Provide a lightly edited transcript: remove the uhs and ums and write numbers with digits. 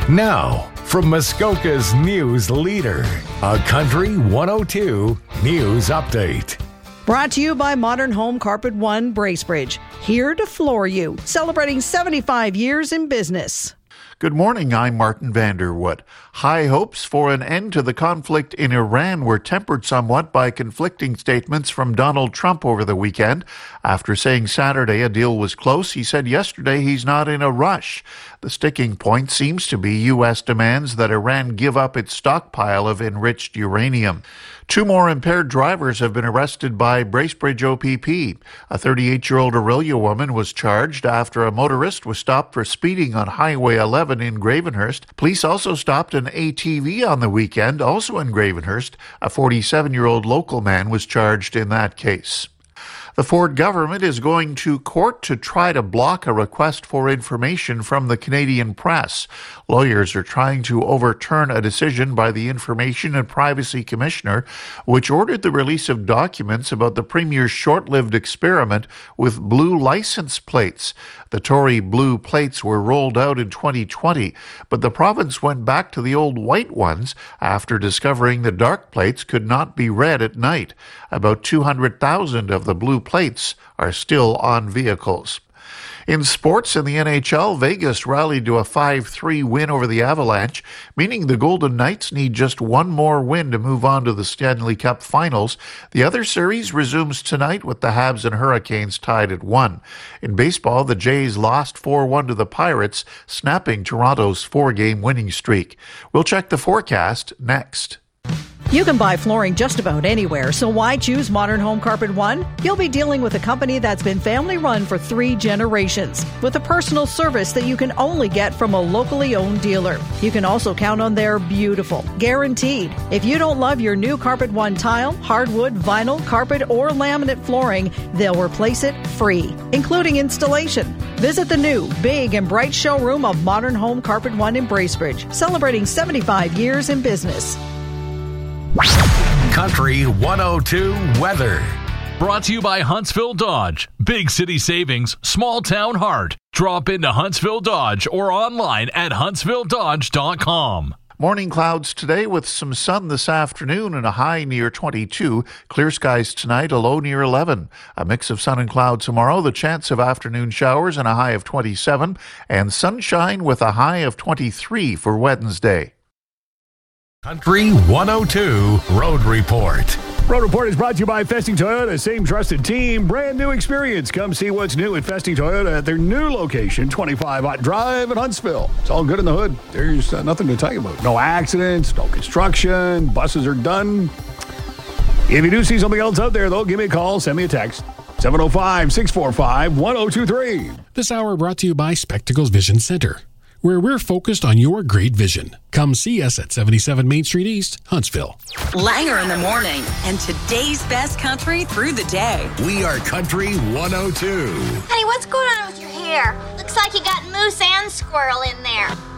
Now, from Muskoka's news leader, a Country 102 News Update. Brought to you by Modern Home Carpet One Bracebridge. Here to floor you, celebrating 75 years in business. Good morning, I'm Martin Vanderwood. High hopes for an end to the conflict in Iran were tempered somewhat by conflicting statements from Donald Trump over the weekend. After saying Saturday a deal was close, he said yesterday he's not in a rush. The sticking point seems to be U.S. demands that Iran give up its stockpile of enriched uranium. 2 more impaired drivers have been arrested by Bracebridge OPP. A 38-year-old Orillia woman was charged after a motorist was stopped for speeding on Highway 11 in Gravenhurst. Police also stopped an ATV on the weekend, also in Gravenhurst. A 47-year-old local man was charged in that case. The Ford government is going to court to try to block a request for information from the Canadian press. Lawyers are trying to overturn a decision by the Information and Privacy Commissioner, which ordered the release of documents about the Premier's short-lived experiment with blue license plates. The Tory blue plates were rolled out in 2020, but the province went back to the old white ones after discovering the dark plates could not be read at night. About 200,000 of the blue plates are still on vehicles. In sports, in the NHL, Vegas rallied to a 5-3 win over the Avalanche, meaning the Golden Knights need just one more win to move on to the Stanley Cup Finals. The other series resumes tonight with the Habs and Hurricanes tied at 1. In baseball, the Jays lost 4-1 to the Pirates, snapping Toronto's 4-game winning streak. We'll check the forecast next. You can buy flooring just about anywhere, so why choose Modern Home Carpet One? You'll be dealing with a company that's been family-run for 3 generations, with a personal service that you can only get from a locally owned dealer. You can also count on their beautiful, guaranteed. If you don't love your new Carpet One tile, hardwood, vinyl, carpet, or laminate flooring, they'll replace it free, including installation. Visit the new, big, and bright showroom of Modern Home Carpet One in Bracebridge, celebrating 75 years in business. Country 102 weather. Brought to you by Huntsville Dodge. Big city savings, small town heart. Drop into Huntsville Dodge or online at huntsvilledodge.com. Morning clouds today with some sun this afternoon and a high near 22. Clear skies tonight, a low near 11. A mix of sun and clouds tomorrow, the chance of afternoon showers and a high of 27. And sunshine with a high of 23 for Wednesday. Country 102 Road Report. Road Report is brought to you by Festing Toyota, same trusted team, brand new experience. Come see what's new at Festing Toyota at their new location, 25 Ott Drive in Huntsville. It's all good in the hood. There's nothing to tell you about. No accidents, no construction, buses are done. If you do see something else out there, though, give me a call, send me a text. 705-645-1023. This hour brought to you by Spectacles Vision Center, where we're focused on your great vision. Come see us at 77 Main Street East, Huntsville. Langer in the morning and today's best country through the day. We are Country 102. Honey, what's going on with your hair? Looks like you got moose and squirrel in there.